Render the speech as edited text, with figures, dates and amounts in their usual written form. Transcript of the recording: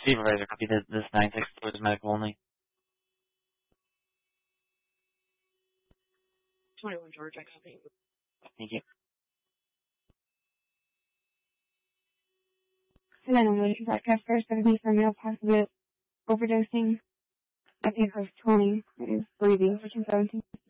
Supervisor, copy this 964 is medical only. 21 George, I copy. Thank you. 911 broadcast first 70 for male possible overdosing. I think I was 20. It is breathing for 217.